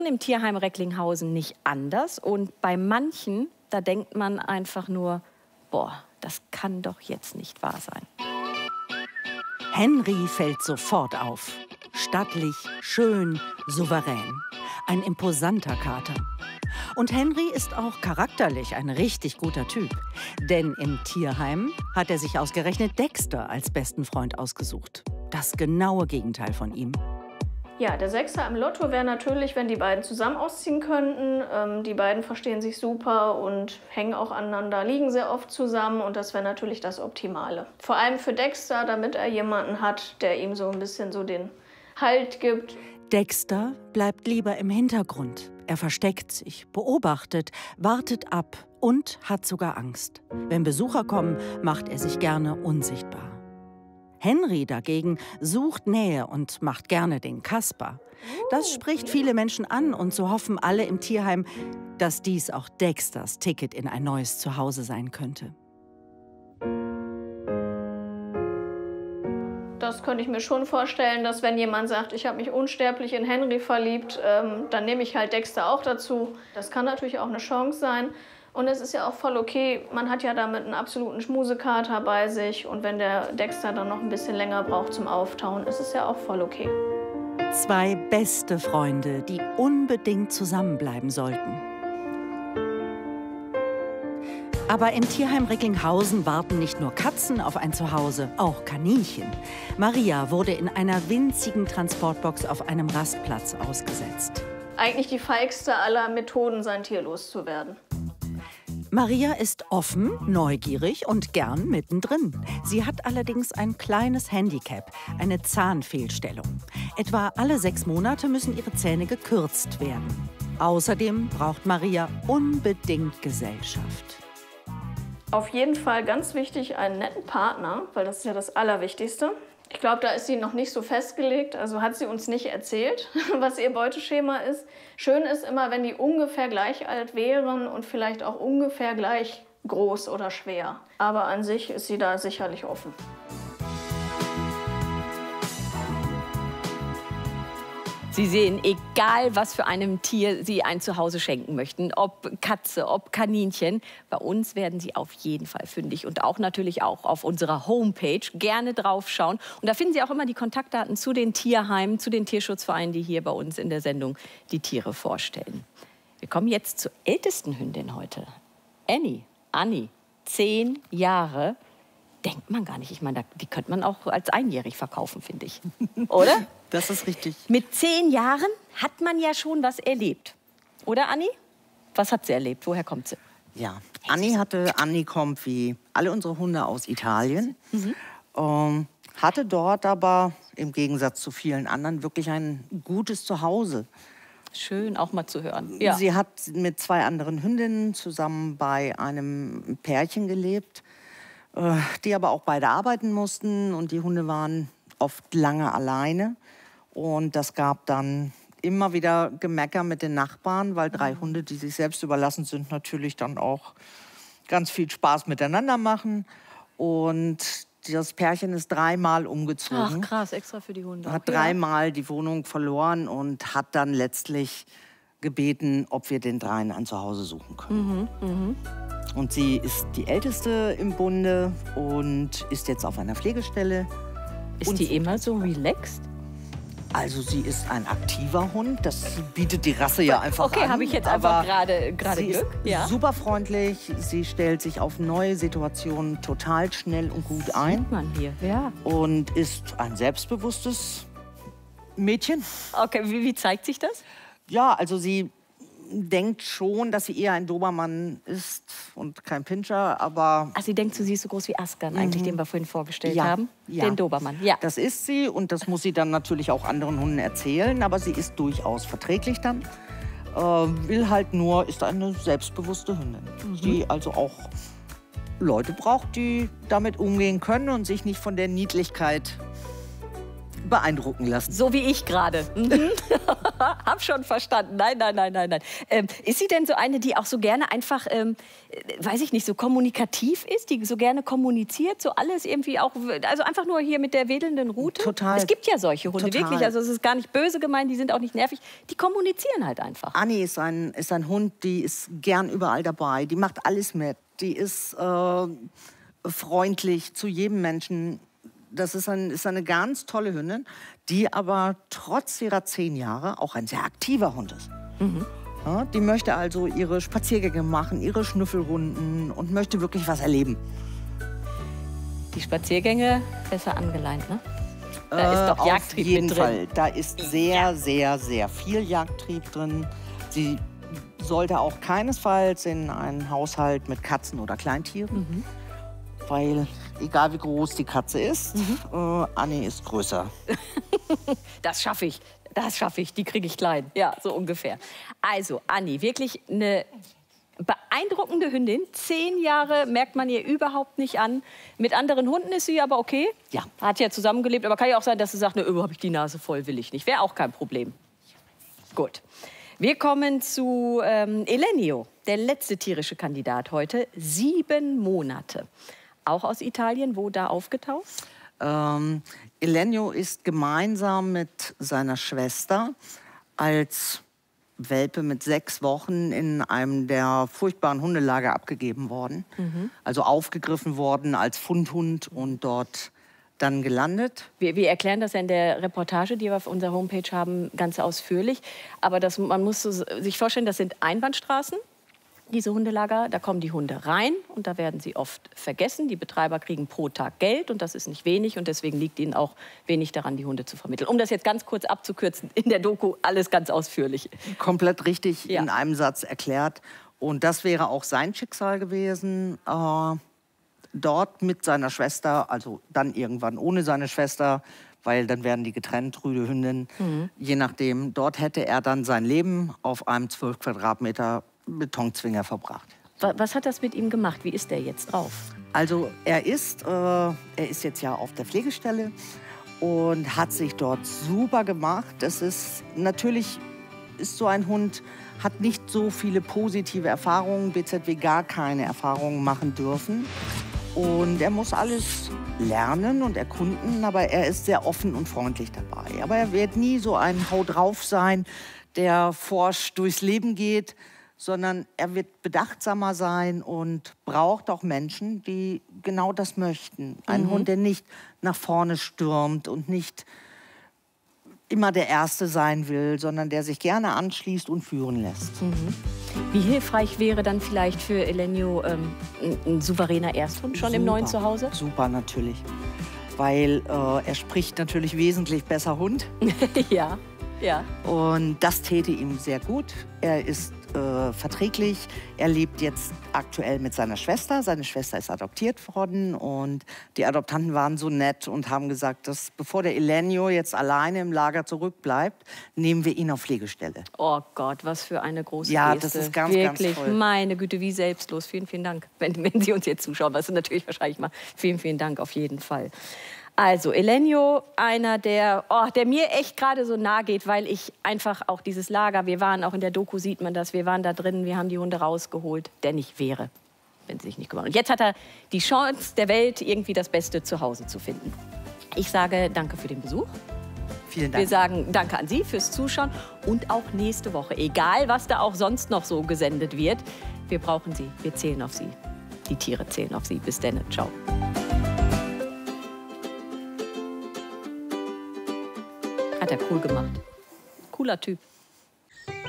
Im Tierheim Recklinghausen nicht anders. Und bei manchen, da denkt man einfach nur, boah, das kann doch jetzt nicht wahr sein. Henry fällt sofort auf. Stattlich, schön, souverän. Ein imposanter Kater. Und Henry ist auch charakterlich ein richtig guter Typ. Denn im Tierheim hat er sich ausgerechnet Dexter als besten Freund ausgesucht. Das genaue Gegenteil von ihm. Ja, der Sechser im Lotto wäre natürlich, wenn die beiden zusammen ausziehen könnten. Die beiden verstehen sich super und hängen auch aneinander, liegen sehr oft zusammen und das wäre natürlich das Optimale. Vor allem für Dexter, damit er jemanden hat, der ihm so ein bisschen so den Halt gibt. Dexter bleibt lieber im Hintergrund. Er versteckt sich, beobachtet, wartet ab und hat sogar Angst. Wenn Besucher kommen, macht er sich gerne unsichtbar. Henry dagegen sucht Nähe und macht gerne den Kasper. Das spricht viele Menschen an und so hoffen alle im Tierheim, dass dies auch Dexters Ticket in ein neues Zuhause sein könnte. Das könnte ich mir schon vorstellen, dass wenn jemand sagt, ich habe mich unsterblich in Henry verliebt, dann nehme ich halt Dexter auch dazu. Das kann natürlich auch eine Chance sein. Und es ist ja auch voll okay, man hat ja damit einen absoluten Schmusekater bei sich. Und wenn der Dexter dann noch ein bisschen länger braucht zum Auftauen, ist es ja auch voll okay. Zwei beste Freunde, die unbedingt zusammenbleiben sollten. Aber im Tierheim Recklinghausen warten nicht nur Katzen auf ein Zuhause, auch Kaninchen. Maria wurde in einer winzigen Transportbox auf einem Rastplatz ausgesetzt. Eigentlich die feigste aller Methoden, sein Tier loszuwerden. Maria ist offen, neugierig und gern mittendrin. Sie hat allerdings ein kleines Handicap, eine Zahnfehlstellung. Etwa alle 6 Monate müssen ihre Zähne gekürzt werden. Außerdem braucht Maria unbedingt Gesellschaft. Auf jeden Fall ganz wichtig, einen netten Partner, weil das ist ja das Allerwichtigste. Ich glaube, da ist sie noch nicht so festgelegt, also hat sie uns nicht erzählt, was ihr Beuteschema ist. Schön ist immer, wenn die ungefähr gleich alt wären und vielleicht auch ungefähr gleich groß oder schwer. Aber an sich ist sie da sicherlich offen. Sie sehen, egal was für einem Tier Sie ein Zuhause schenken möchten, ob Katze, ob Kaninchen, bei uns werden Sie auf jeden Fall fündig und auch natürlich auch auf unserer Homepage gerne draufschauen. Und da finden Sie auch immer die Kontaktdaten zu den Tierheimen, zu den Tierschutzvereinen, die hier bei uns in der Sendung die Tiere vorstellen. Wir kommen jetzt zur ältesten Hündin heute. Annie, 10 Jahre. Denkt man gar nicht. Ich meine, die könnte man auch als einjährig verkaufen, finde ich. Oder? Das ist richtig. Mit 10 Jahren hat man ja schon was erlebt. Oder, Anni? Was hat sie erlebt? Woher kommt sie? Ja, Anni kommt wie alle unsere Hunde aus Italien. Hatte dort aber im Gegensatz zu vielen anderen wirklich ein gutes Zuhause. Schön, auch mal zu hören. Ja. Sie hat mit 2 anderen Hündinnen zusammen bei einem Pärchen gelebt, die aber auch beide arbeiten mussten. Und die Hunde waren oft lange alleine. Und das gab dann immer wieder Gemecker mit den Nachbarn, weil 3 Hunde, die sich selbst überlassen sind, natürlich dann auch ganz viel Spaß miteinander machen. Und das Pärchen ist 3-mal umgezogen. Ach krass, extra für die Hunde. Hat 3-mal die Wohnung verloren und hat dann letztlich gebeten, ob wir den 3 ein Zuhause suchen können. Und sie ist die Älteste im Bunde und ist jetzt auf einer Pflegestelle. Ist die immer so relaxed? Also sie ist ein aktiver Hund, das bietet die Rasse ja einfach an. Okay, habe ich jetzt einfach gerade sie Glück. Ist super freundlich, sie stellt sich auf neue Situationen total schnell und gut ein. Sieht man hier, ja. Und ist ein selbstbewusstes Mädchen. Okay, wie zeigt sich das? Ja, also sie denkt schon, dass sie eher ein Dobermann ist und kein Pinscher, aber... Ach, sie denkt, sie ist so groß wie Askan, eigentlich, den wir vorhin vorgestellt haben. Ja. Den Dobermann, ja. Das ist sie und das muss sie dann natürlich auch anderen Hunden erzählen, aber sie ist durchaus verträglich dann. Will halt nur, ist eine selbstbewusste Hündin, die also auch Leute braucht, die damit umgehen können und sich nicht von der Niedlichkeit beeindrucken lassen. So wie ich gerade. Hab schon verstanden. Nein, nein, nein, nein, nein. Ist sie denn so eine, die auch so gerne einfach, weiß ich nicht, so kommunikativ ist, die so gerne kommuniziert, so alles irgendwie auch, also einfach nur hier mit der wedelnden Rute? Total. Es gibt ja solche Hunde, Total. wirklich. Also es ist gar nicht böse gemeint, die sind auch nicht nervig. Die kommunizieren halt einfach. Annie ist ein Hund, die ist gern überall dabei. Die macht alles mit. Die ist freundlich zu jedem Menschen. Das ist eine ganz tolle Hündin, die aber trotz ihrer 10 Jahre auch ein sehr aktiver Hund ist. Ja, die möchte also ihre Spaziergänge machen, ihre Schnüffelrunden und möchte wirklich was erleben. Die Spaziergänge besser angeleint, ne? Da ist doch Jagdtrieb auf jeden mit drin. Fall. Da ist sehr, sehr, sehr viel Jagdtrieb drin. Sie sollte auch keinesfalls in einen Haushalt mit Katzen oder Kleintieren. Weil, egal wie groß die Katze ist, Annie ist größer. Das schaffe ich. Das schaffe ich. Die kriege ich klein. Ja, so ungefähr. Also, Annie, wirklich eine beeindruckende Hündin. 10 Jahre merkt man ihr überhaupt nicht an. Mit anderen Hunden ist sie aber okay. Ja. Hat ja zusammengelebt. Aber kann ja auch sein, dass sie sagt, ne, habe ich die Nase voll, will ich nicht. Wäre auch kein Problem. Gut. Wir kommen zu Elenio, der letzte tierische Kandidat heute. 7 Monate. Auch aus Italien, wo da aufgetaucht? Elenio ist gemeinsam mit seiner Schwester als Welpe mit 6 Wochen in einem der furchtbaren Hundelager abgegeben worden. Also aufgegriffen worden als Fundhund und dort dann gelandet. Wir erklären das ja in der Reportage, die wir auf unserer Homepage haben, ganz ausführlich. Aber man muss sich vorstellen, das sind Einbahnstraßen, diese Hundelager. Da kommen die Hunde rein und da werden sie oft vergessen. Die Betreiber kriegen pro Tag Geld und das ist nicht wenig. Und deswegen liegt ihnen auch wenig daran, die Hunde zu vermitteln. Um das jetzt ganz kurz abzukürzen, in der Doku alles ganz ausführlich. Komplett richtig Ja. in einem Satz erklärt. Und das wäre auch sein Schicksal gewesen. Dort mit seiner Schwester, also dann irgendwann ohne seine Schwester, weil dann werden die getrennt, Rüde, Hündin, je nachdem. Dort hätte er dann sein Leben auf einem 12 Quadratmeter Betonzwinger verbracht. Was hat das mit ihm gemacht? Wie ist der jetzt drauf? Also er ist jetzt ja auf der Pflegestelle und hat sich dort super gemacht. Das ist natürlich, ist so ein Hund, hat nicht so viele positive Erfahrungen, BZW gar keine Erfahrungen machen dürfen. Und er muss alles lernen und erkunden, aber er ist sehr offen und freundlich dabei. Aber er wird nie so ein Hau drauf sein, der forsch durchs Leben geht, sondern er wird bedachtsamer sein und braucht auch Menschen, die genau das möchten. Ein Hund, der nicht nach vorne stürmt und nicht immer der Erste sein will, sondern der sich gerne anschließt und führen lässt. Wie hilfreich wäre dann vielleicht für Elenio ein souveräner Ersthund schon im neuen Zuhause? Super, natürlich. Weil er spricht natürlich wesentlich besser Hund. Ja, ja. Und das täte ihm sehr gut. Er ist verträglich. Er lebt jetzt aktuell mit seiner Schwester. Seine Schwester ist adoptiert worden. Und die Adoptanten waren so nett und haben gesagt, dass bevor der Elenio jetzt alleine im Lager zurückbleibt, nehmen wir ihn auf Pflegestelle. Oh Gott, was für eine große Ja, Geste. das ist ganz, Wirklich, ganz toll. meine Güte, wie selbstlos. Vielen, vielen Dank, wenn Sie uns jetzt zuschauen. Was Sie natürlich wahrscheinlich mal. Vielen, vielen Dank auf jeden Fall. Also Elenio, einer, der mir echt gerade so nahe geht, weil ich einfach auch dieses Lager, wir waren auch in der Doku, sieht man das, wir waren da drin, wir haben die Hunde rausgeholt, der nicht wäre, wenn sie sich nicht kümmern. Und jetzt hat er die Chance der Welt, irgendwie das beste Zuhause zu finden. Ich sage danke für den Besuch. Vielen Dank. Wir sagen danke an Sie fürs Zuschauen und auch nächste Woche, egal was da auch sonst noch so gesendet wird, wir brauchen Sie, wir zählen auf Sie. Die Tiere zählen auf Sie. Bis dann, ciao. Hat er cool gemacht. Cooler Typ.